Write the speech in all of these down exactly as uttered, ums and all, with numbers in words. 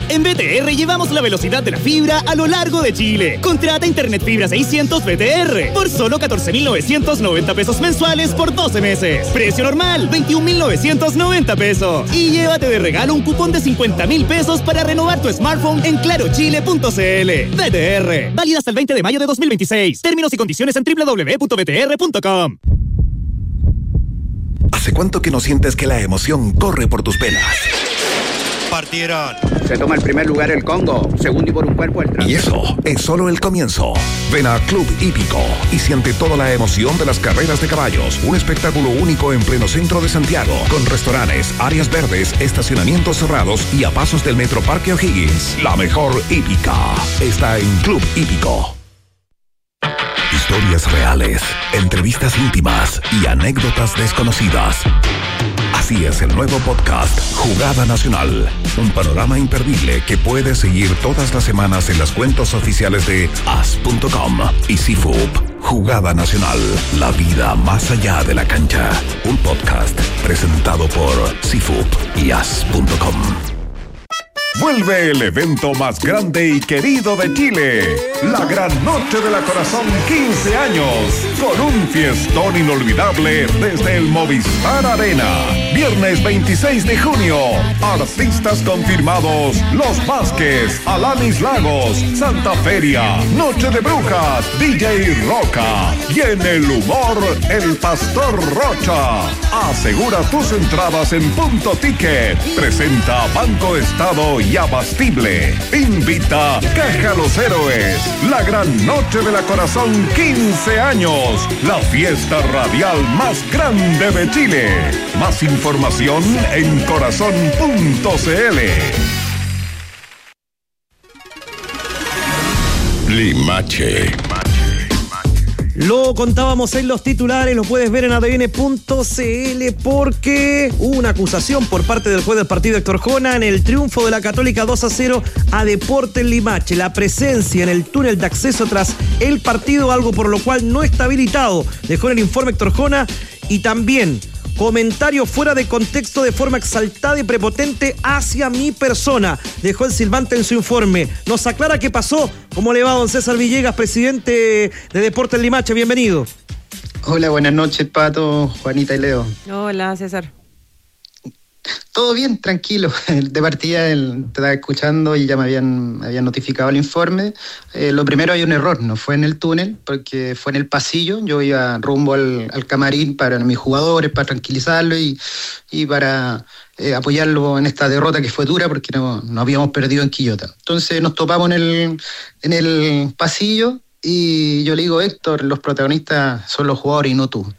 En B T R llevamos la velocidad de la fibra a lo largo de Chile. Contrata Internet Fibra seiscientos B T R por solo catorce mil novecientos noventa pesos mensuales por doce meses. Precio normal, veintiún mil novecientos noventa pesos. Y llévate de regalo un cupón de cincuenta mil pesos para renovar tu smartphone en claro chile punto c l. B T R, válida hasta el veinte de mayo de dos mil veintiséis. Términos y condiciones en doble u doble u doble u punto b t r punto com. ¿Hace cuánto que no sientes que la emoción corre por tus venas? Partieron. Se toma el primer lugar el Congo, segundo y por un cuerpo el trans. Y eso es solo el comienzo. Ven a Club Hípico y siente toda la emoción de las carreras de caballos. Un espectáculo único en pleno centro de Santiago, con restaurantes, áreas verdes, estacionamientos cerrados y a pasos del Metro Parque O'Higgins. La mejor hípica está en Club Hípico. Historias reales, entrevistas íntimas y anécdotas desconocidas. Así es el nuevo podcast Jugada Nacional, un panorama imperdible que puedes seguir todas las semanas en las cuentas oficiales de as punto com y C F U P. Jugada Nacional, la vida más allá de la cancha. Un podcast presentado por C F U P y as punto com. Vuelve el evento más grande y querido de Chile, la Gran Noche de la Corazón quince años, con un fiestón inolvidable desde el Movistar Arena. Viernes veintiséis de junio, artistas confirmados: Los Vázquez, Alanis Lagos, Santa Feria, Noche de Brujas, D J Roca y en el humor, el Pastor Rocha. Asegura tus entradas en Punto Ticket. Presenta Banco Estado y Abastible. Invita Caja Los Héroes. La Gran Noche de la Corazón quince años. La fiesta radial más grande de Chile. Más información en corazón punto c l. Limache. Lo contábamos en los titulares, lo puedes ver en a d n punto c l porque hubo una acusación por parte del juez del partido Héctor Jona en el triunfo de la Católica dos a cero a Deportes Limache. La presencia en el túnel de acceso tras el partido, algo por lo cual no está habilitado, dejó en el informe Héctor Jona. Y también comentario fuera de contexto de forma exaltada y prepotente hacia mi persona, dejó el silbante en su informe. Nos aclara qué pasó. ¿Cómo le va, don César Villegas, presidente de Deportes Limache? Bienvenido. Hola, buenas noches, Pato, Juanita y Leo. Hola, César. Todo bien, tranquilo. De partida el, te estaba escuchando y ya me habían, me habían notificado el informe. Eh, lo primero, hay un error, no fue en el túnel, porque fue en el pasillo. Yo iba rumbo al, al camarín para mis jugadores, para tranquilizarlo y, y para eh, apoyarlo en esta derrota que fue dura, porque no, no habíamos perdido en Quillota. Entonces nos topamos en el, en el pasillo y yo le digo: Héctor, los protagonistas son los jugadores y no tú.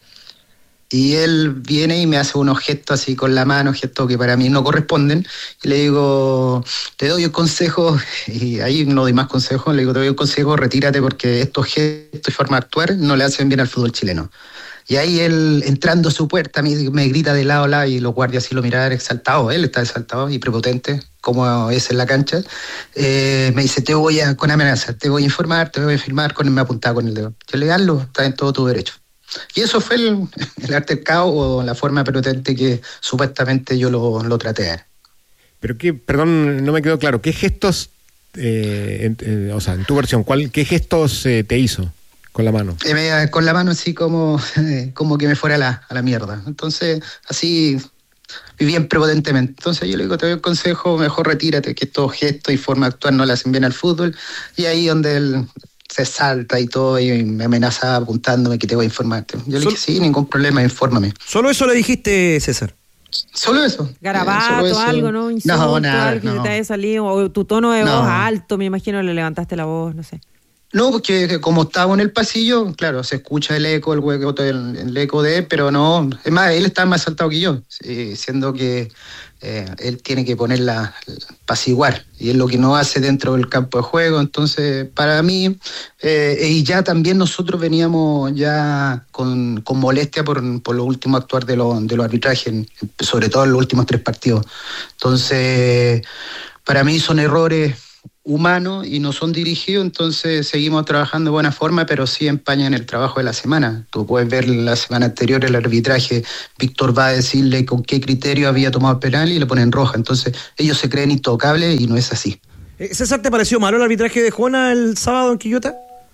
Y él viene y me hace unos gestos así con la mano, gestos que para mí no corresponden. Y le digo: te doy un consejo, y ahí no doy más consejos, le digo: te doy un consejo, retírate, porque estos gestos y forma de actuar no le hacen bien al fútbol chileno. Y ahí él, entrando a su puerta, me, me grita de lado a lado y los guardias así lo miraban exaltados. Él está exaltado y prepotente, como es en la cancha. Eh, me dice: te voy a, con amenaza, te voy a informar, te voy a firmar, con, me apuntaba con el dedo. Yo le digo: hazlo, está en todo tu derecho. Y eso fue el, el altercado o la forma prepotente que supuestamente yo lo, lo traté. Pero qué, perdón, no me quedó claro, ¿qué gestos, eh, en, eh, o sea, en tu versión, ¿cuál, qué gestos eh, te hizo con la mano? Eh, me, con la mano así como, eh, como que me fuera a la, a la mierda. Entonces, así bien prepotentemente. Entonces yo le digo: te doy un consejo, mejor retírate, que estos gestos y forma de actuar no le hacen bien al fútbol. Y ahí donde él se salta y todo, y me amenaza apuntándome que te voy a informar. Yo le dije: sí, ningún problema, infórmame. ¿Solo eso le dijiste, César? Solo eso. Garabato, eh, solo eso. algo, ¿no? Insulto, no, nada, algo que no. te haya salido, o tu tono de no. voz alto, me imagino, le levantaste la voz, no sé. No, porque como estaba en el pasillo, claro, se escucha el eco, el hueco, el, el eco de él, pero no, es más, él está más saltado que yo, sí, siendo que eh, él tiene que ponerla, apaciguar, y es lo que no hace dentro del campo de juego. Entonces, para mí, eh, y ya también nosotros veníamos ya con, con molestia por, por los últimos actuar de los de los arbitrajes, sobre todo en los últimos tres partidos. Entonces, para mí son errores humanos y no son dirigidos, entonces seguimos trabajando de buena forma, pero sí empañan el trabajo de la semana. Tú puedes ver la semana anterior el arbitraje, Víctor va a decirle con qué criterio había tomado el penal y le ponen roja, entonces ellos se creen intocables y no es así. César, ¿te pareció malo el arbitraje de Jona el sábado en Quillota?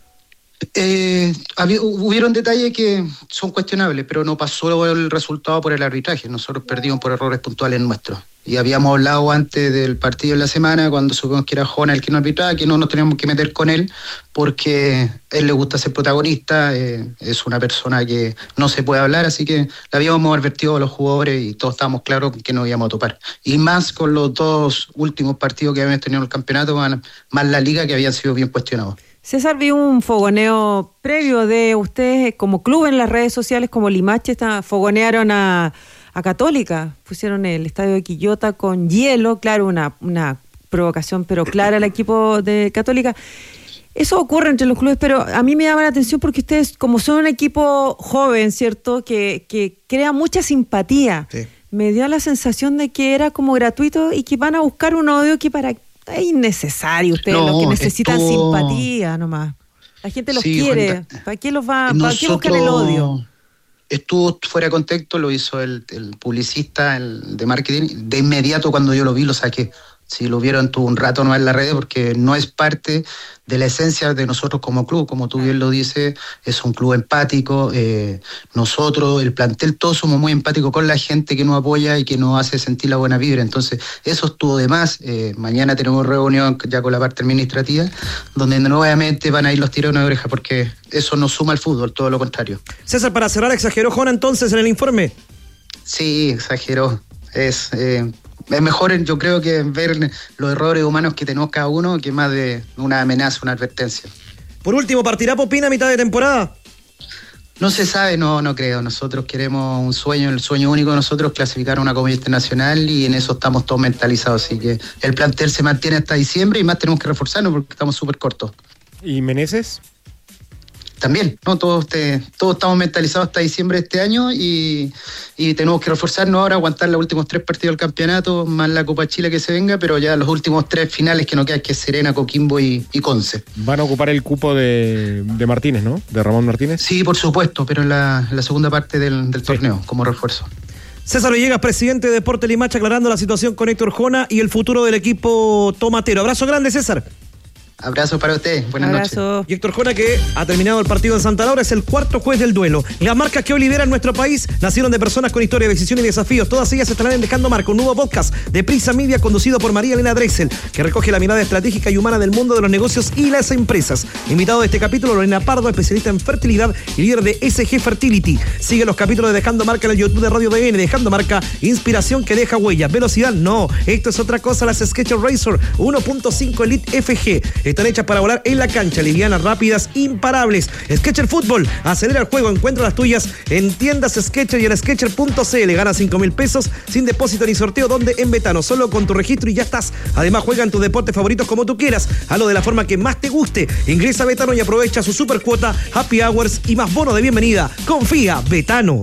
Eh, había, hubieron detalles que son cuestionables, pero no pasó el resultado por el arbitraje. Nosotros perdimos por errores puntuales nuestros. Y habíamos hablado antes del partido de la semana, cuando supimos que era Jona el que no arbitraba, que no nos teníamos que meter con él, porque a él le gusta ser protagonista, eh, es una persona que no se puede hablar, así que le habíamos advertido a los jugadores y todos estábamos claros que nos íbamos a topar. Y más con los dos últimos partidos que habíamos tenido en el campeonato, más, más la liga, que habían sido bien cuestionados. César, vi un fogoneo previo de ustedes como club en las redes sociales, como Limache, está, fogonearon a, a Católica, pusieron el estadio de Quillota con hielo, claro, una, una provocación pero clara al equipo de Católica. Eso ocurre entre los clubes, pero a mí me llama la atención porque ustedes, como son un equipo joven, ¿cierto?, que, que crea mucha simpatía. Sí. Me dio la sensación de que era como gratuito y que van a buscar un odio que para... Es innecesario, ustedes no, lo que necesitan esto... simpatía nomás. La gente los sí, quiere. Juanita, ¿para qué los va? ¿Para qué buscan el odio? Estuvo fuera de contexto, lo hizo el, el publicista el de marketing. De inmediato cuando yo lo vi lo saqué. Si lo vieron, tuvo un rato no en la red porque no es parte de la esencia de nosotros como club. Como tú bien lo dices, es un club empático. Eh, nosotros, el plantel, todos somos muy empáticos con la gente que nos apoya y que nos hace sentir la buena vibra. Entonces, eso estuvo de más. Eh, mañana tenemos reunión ya con la parte administrativa, donde nuevamente van a ir los tirones de oreja porque eso no suma al fútbol, todo lo contrario. César, para cerrar, ¿exageró Jona entonces en el informe? Sí, exageró. Es... Eh, Es mejor, yo creo, que ver los errores humanos que tenemos cada uno que más de una amenaza, una advertencia. Por último, ¿partirá Popina a mitad de temporada? No se sabe, no, no creo. Nosotros queremos un sueño, el sueño único de nosotros, clasificar a una Copa Internacional y en eso estamos todos mentalizados. Así que el plantel se mantiene hasta diciembre y más tenemos que reforzarnos porque estamos súper cortos. ¿Y Meneses? También, ¿no? Todos, te, todos estamos mentalizados hasta diciembre de este año y, y tenemos que reforzarnos ahora, aguantar los últimos tres partidos del campeonato, más la Copa Chile que se venga, pero ya los últimos tres finales que nos quedan, que es Serena, Coquimbo y, y Conce. Van a ocupar el cupo de, de Martínez, ¿no? De Ramón Martínez. Sí, por supuesto, pero en la, la segunda parte del, del sí. torneo, como refuerzo. César Villegas, presidente de Deportes Limache, aclarando la situación con Héctor Jona y el futuro del equipo tomatero. Abrazo grande, César. Abrazo para usted, buenas Abrazo. noches. Y Héctor Jona, que ha terminado el partido en Santa Laura, es el cuarto juez del duelo. Las marcas que hoy lideran nuestro país nacieron de personas con historia, decisión y desafíos. Todas ellas estarán en Dejando Marca, un nuevo podcast de Prisa Media conducido por María Elena Drexel, que recoge la mirada estratégica y humana del mundo de los negocios y las empresas. Invitado de este capítulo, Lorena Pardo, especialista en fertilidad y líder de S G Fertility. Sigue los capítulos de Dejando Marca en el YouTube de Radio D N. Dejando Marca, inspiración que deja huella. Velocidad, no. Esto es otra cosa. Las Skechers Razor uno punto cinco Elite F G están hechas para volar en la cancha, livianas, rápidas, imparables. Skechers Fútbol, acelera el juego, encuentra las tuyas en tiendas Skechers y en skechers punto c l. Gana cinco mil pesos sin depósito ni sorteo, donde en Betano, solo con tu registro y ya estás. Además, juegan tus deportes favoritos como tú quieras, hazlo de la forma que más te guste. Ingresa a Betano y aprovecha su super cuota, happy hours y más bono de bienvenida. Confía, Betano.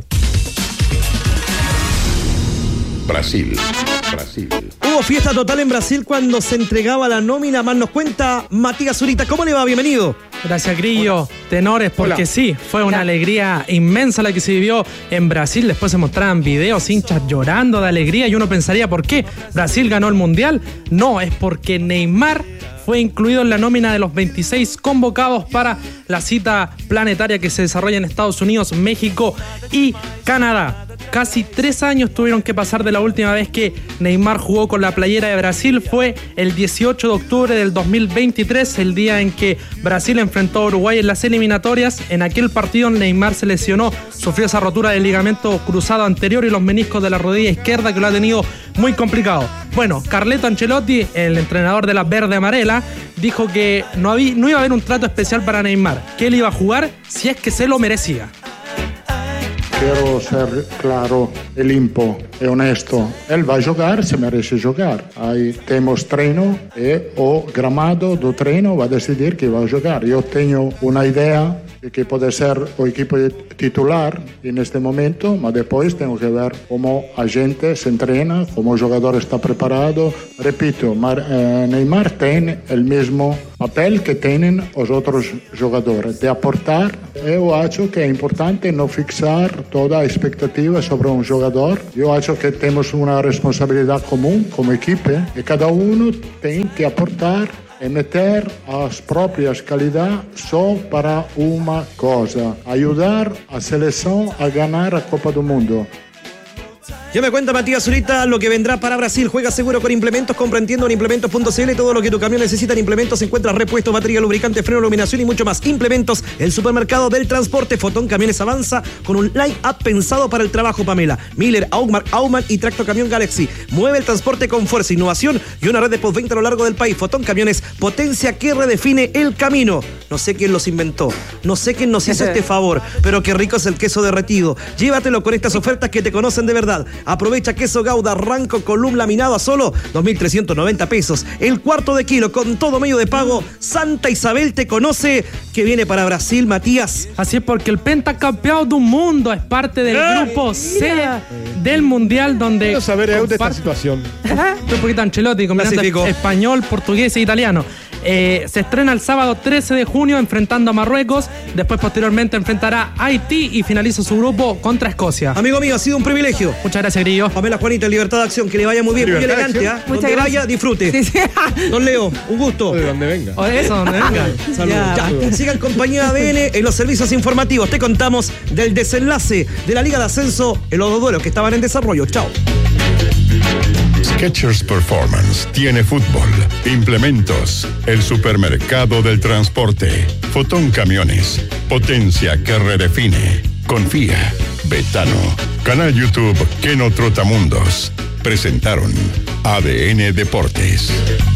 Brasil. Brasil. Hubo fiesta total en Brasil cuando se entregaba la nómina. Más nos cuenta Matías Zurita. ¿Cómo le va? Bienvenido. Gracias, Grillo. Tenores, porque Hola. sí, fue una alegría inmensa la que se vivió en Brasil. Después se mostraban videos, hinchas llorando de alegría y uno pensaría, ¿por qué? ¿Brasil ganó el Mundial? No, es porque Neymar fue incluido en la nómina de los veintiséis convocados para la cita planetaria que se desarrolla en Estados Unidos, México y Canadá. Casi tres años tuvieron que pasar de la última vez que Neymar jugó con la playera de Brasil. Fue el dieciocho de octubre del dos mil veintitrés, el día en que Brasil enfrentó a Uruguay en las eliminatorias. En aquel partido Neymar se lesionó, sufrió esa rotura del ligamento cruzado anterior y los meniscos de la rodilla izquierda, que lo ha tenido muy complicado. Bueno, Carleto Ancelotti, el entrenador de la verde amarela, dijo que no, había, no iba a haber un trato especial para Neymar, que él iba a jugar si es que se lo merecía. Quiero ser claro e limpo e honesto. Él va a jugar, se merece jugar. Ahí tenemos treino e o gramado do treino va a decidir que va a jugar. Yo tengo una idea que puede ser el equipo titular en este momento, pero después tengo que ver cómo la gente se entrena, cómo el jugador está preparado. Repito, Mar, eh, Neymar tiene el mismo papel que tienen los otros jugadores, de aportar. Yo creo que es importante no fixar toda expectativa sobre un jugador. Yo creo que tenemos una responsabilidad común como equipo y cada uno tiene que aportar e meter as propias calidades só para uma cosa: ayudar a seleção a ganar a Copa do Mundo. Ya me cuenta Matías Zurita lo que vendrá para Brasil. Juega seguro con Implementos, compra en tienda en implementos punto c l. Todo lo que tu camión necesita en Implementos encuentra repuestos, batería, lubricante, freno, iluminación y mucho más. Implementos, el supermercado del transporte. Fotón Camiones avanza con un line-up pensado para el trabajo, Pamela. Miller, Augmar, Aumann y Tracto Camión Galaxy. Mueve el transporte con fuerza, innovación y una red de postventa a lo largo del país. Fotón Camiones, potencia que redefine el camino. No sé quién los inventó, no sé quién nos hizo este favor, pero qué rico es el queso derretido. Llévatelo con estas ofertas que te conocen de verdad. Aprovecha queso Gouda Ranco Column laminado a solo dos mil trescientos noventa pesos. El cuarto de kilo con todo medio de pago. Santa Isabel te conoce, que viene para Brasil, Matías. Así es, porque el pentacampeón del mundo es parte del ¡Eh! grupo C del Mundial, donde... Quiero saber Eud, de esta situación. Un poquito Ancelotti, combinando Clasificó. español, portugués e italiano. Eh, se estrena el sábado trece de junio enfrentando a Marruecos. Después, posteriormente, enfrentará a Haití y finaliza su grupo contra Escocia. Amigo mío, ha sido un privilegio. Muchas gracias, Grillo. Pamela Juanita, Libertad de Acción, que le vaya muy bien, muy Libertad de elegante, Acción. ¿ah? Muchas Donde gracias. vaya, disfrute. Sí, sí. Don Leo, un gusto. De donde venga. O eso, donde venga. Saludos. Ya. Ya, sigan compañía A D N en los servicios informativos. Te contamos del desenlace de la Liga de Ascenso en los dos duelos que estaban en desarrollo. Chao. Skechers Performance tiene fútbol, implementos, el supermercado del transporte, Fotón Camiones, potencia que redefine. Confía, Betano, canal YouTube Keno Trotamundos. Presentaron A D N Deportes.